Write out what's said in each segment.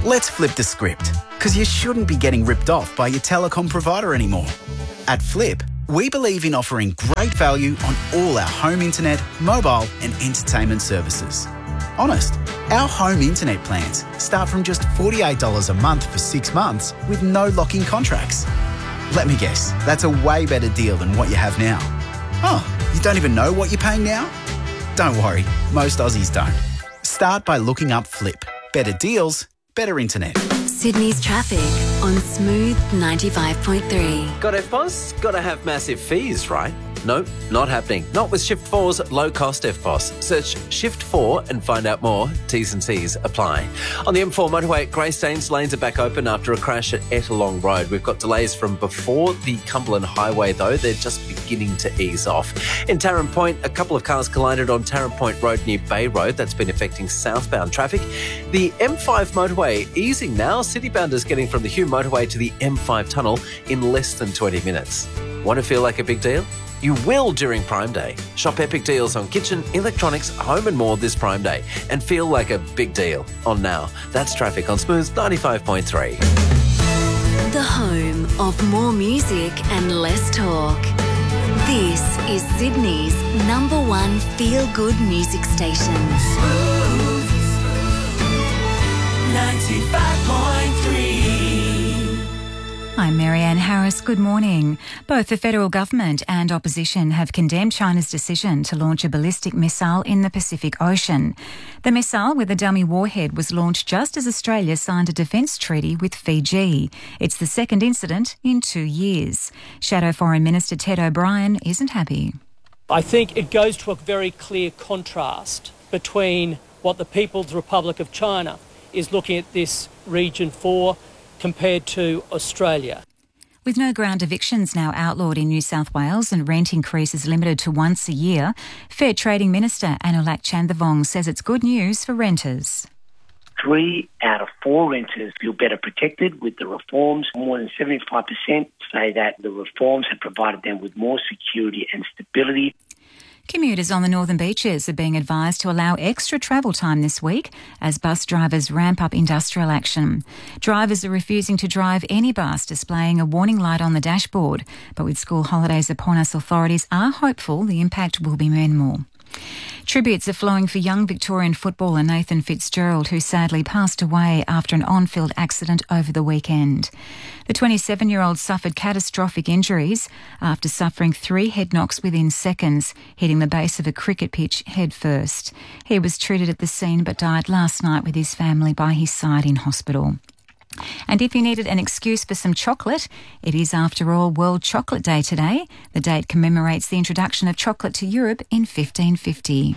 Let's flip the script, because you shouldn't be getting ripped off by your telecom provider anymore. At Flip, we believe in offering great value on all our home internet, mobile and entertainment services. Honest, our home internet plans start from just $48 a month for 6 months with no lock-in contracts. Let me guess, that's a way better deal than what you have now. Oh, you don't even know what you're paying now? Don't worry, most Aussies don't. Start by looking up Flip. Better deals, better internet. Sydney's traffic on Smooth 95.3. Got FBOS? Got to have massive fees, right? Nope, not happening. Not with Shift 4's low-cost FBOS. Search Shift 4 and find out more. T's and C's apply. On the M4 motorway at Greystanes, lanes are back open after a crash at Ettalong Road. We've got delays from before the Cumberland Highway, though. They're just beginning to ease off. In Tarrant Point, a couple of cars collided on Tarrant Point Road near Bay Road. That's been affecting southbound traffic. The M5 motorway easing now. Citybounders getting from the Hume motorway to the M5 tunnel in less than 20 minutes. Want to feel like a big deal? You will during Prime Day. Shop epic deals on kitchen, electronics, home and more this Prime Day and feel like a big deal on Now. That's traffic on Smooth 95.3. The home of more music and less talk. This is Sydney's #1 feel-good music station. Smooth 95.3. I'm Marianne Harris. Good morning. Both the federal government and opposition have condemned China's decision to launch a ballistic missile in the Pacific Ocean. The missile with a dummy warhead was launched just as Australia signed a defence treaty with Fiji. It's the second incident in 2 years. Shadow Foreign Minister Ted O'Brien isn't happy. I think it goes to a very clear contrast between what the People's Republic of China is looking at this region for compared to Australia. With no ground evictions now outlawed in New South Wales and rent increases limited to once a year, Fair Trading Minister Anulak Chandavong says it's good news for renters. 3 out of 4 renters feel better protected with the reforms. More than 75% say that the reforms have provided them with more security and stability. Commuters on the northern beaches are being advised to allow extra travel time this week as bus drivers ramp up industrial action. Drivers are refusing to drive any bus displaying a warning light on the dashboard, but with school holidays upon us, authorities are hopeful the impact will be minimal. Tributes are flowing for young Victorian footballer Nathan Fitzgerald, who sadly passed away after an on-field accident over the weekend. The 27-year-old suffered catastrophic injuries after suffering 3 head knocks within seconds, hitting the base of a cricket pitch head first. He was treated at the scene but died last night with his family by his side in hospital. And if you needed an excuse for some chocolate, it is after all World Chocolate Day today. The date commemorates the introduction of chocolate to Europe in 1550.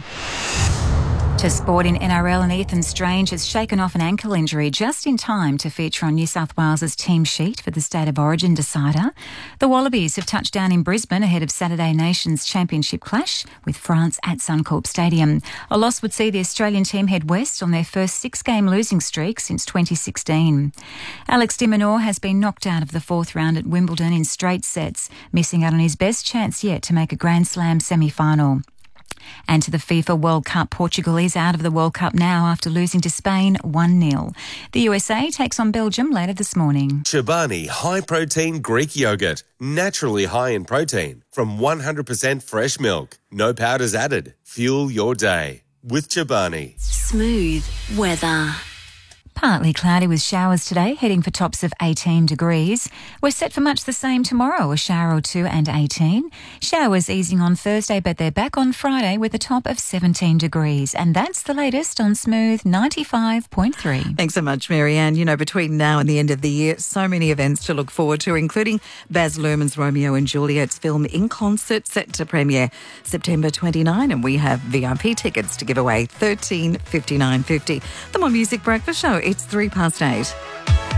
To sport in NRL, and Ethan Strange has shaken off an ankle injury just in time to feature on New South Wales's team sheet for the State of Origin decider. The Wallabies have touched down in Brisbane ahead of Saturday Nations Championship clash with France at Suncorp Stadium. A loss would see the Australian team head west on their first 6-game losing streak since 2016. Alex de Minaur has been knocked out of the 4th round at Wimbledon in straight sets, missing out on his best chance yet to make a Grand Slam semi-final. And to the FIFA World Cup, Portugal is out of the World Cup now after losing to Spain 1-0. The USA takes on Belgium later this morning. Chobani high-protein Greek yogurt, naturally high in protein, from 100% fresh milk. No powders added. Fuel your day with Chobani. Smooth weather. Partly cloudy with showers today, heading for tops of 18 degrees. We're set for much the same tomorrow, a shower or two and 18. Showers easing on Thursday, but they're back on Friday with a top of 17 degrees. And that's the latest on Smooth 95.3. Thanks so much, Marianne. You know, between now and the end of the year, so many events to look forward to, including Baz Luhrmann's Romeo and Juliet's film In Concert, set to premiere September 29. And we have VIP tickets to give away, $13.59.50. The More Music Breakfast Show. It's 8:03.